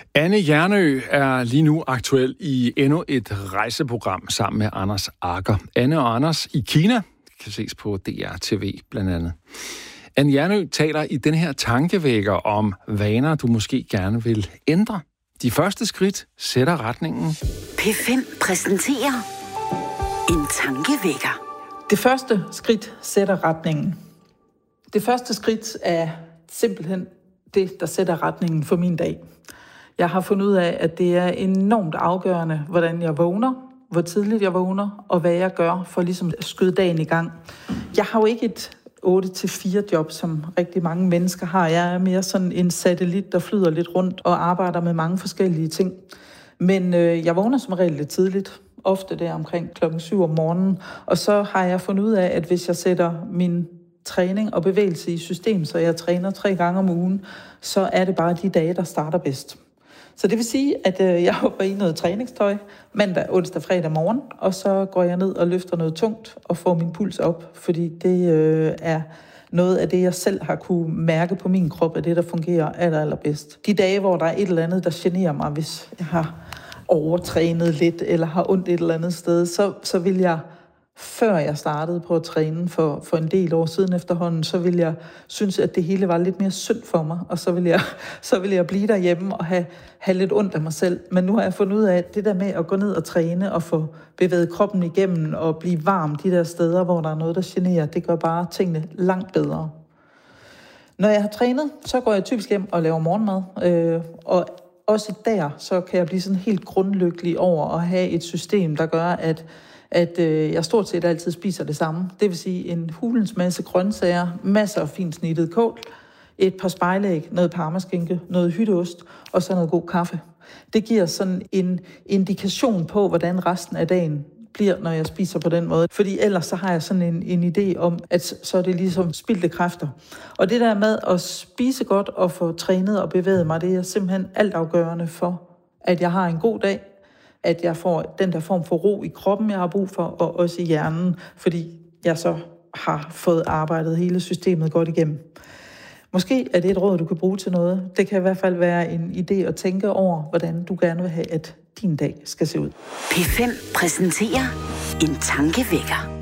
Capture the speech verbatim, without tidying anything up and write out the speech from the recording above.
Anne Hjernøe er lige nu aktuel i endnu et rejseprogram sammen med Anders Agger. Anne og Anders i Kina kan ses på D R T V blandt andet. Anne Hjernøe taler i den her tankevækker om vaner, du måske gerne vil ændre. De første skridt sætter retningen. P fem præsenterer en tankevækker. Det første skridt sætter retningen. Det første skridt er simpelthen det, der sætter retningen for min dag. Jeg har fundet ud af, at det er enormt afgørende, hvordan jeg vågner, hvor tidligt jeg vågner, og hvad jeg gør for ligesom at skyde dagen i gang. Jeg har jo ikke et otte til fire job, som rigtig mange mennesker har. Jeg er mere sådan en satellit, der flyder lidt rundt og arbejder med mange forskellige ting. Men øh, jeg vågner som regel lidt tidligt, ofte der omkring klokken syv om morgenen, og så har jeg fundet ud af, at hvis jeg sætter min træning og bevægelse i system, så jeg træner tre gange om ugen, så er det bare de dage, der starter bedst. Så det vil sige, at øh, jeg hopper i noget træningstøj mandag, onsdag, fredag morgen, og så går jeg ned og løfter noget tungt og får min puls op, fordi det øh, er noget af det, jeg selv har kunne mærke på min krop, er det, der fungerer aller, allerbedst. De dage, hvor der er et eller andet, der generer mig, hvis jeg har overtrænet lidt, eller har ondt et eller andet sted, så, så vil jeg, før jeg startede på at træne for, for en del år siden efterhånden, så vil jeg synes, at det hele var lidt mere synd for mig, og så vil jeg, så vil jeg blive derhjemme og have, have lidt ondt af mig selv. Men nu har jeg fundet ud af, at det der med at gå ned og træne og få bevæget kroppen igennem og blive varm de der steder, hvor der er noget, der generer, det gør bare tingene langt bedre. Når jeg har trænet, så går jeg typisk hjem og laver morgenmad, øh, og også der, så kan jeg blive sådan helt grundlykkelig over at have et system, der gør, at at øh, jeg stort set altid spiser det samme. Det vil sige en hulens masse grøntsager, masser af fint snittet kål, et par spejlæg, noget parmaskinke, noget hytteost og så noget god kaffe. Det giver sådan en indikation på, hvordan resten af dagen bliver, når jeg spiser på den måde. Fordi ellers så har jeg sådan en, en idé om, at så er det ligesom spildte kræfter. Og det der med at spise godt og få trænet og bevæget mig, det er simpelthen altafgørende for, at jeg har en god dag, at jeg får den der form for ro i kroppen, jeg har brug for, og også i hjernen, fordi jeg så har fået arbejdet hele systemet godt igennem. Måske er det et råd, du kan bruge til noget. Det kan i hvert fald være en idé at tænke over, hvordan du gerne vil have, at din dag skal se ud. P fem præsenterer en tankevækker.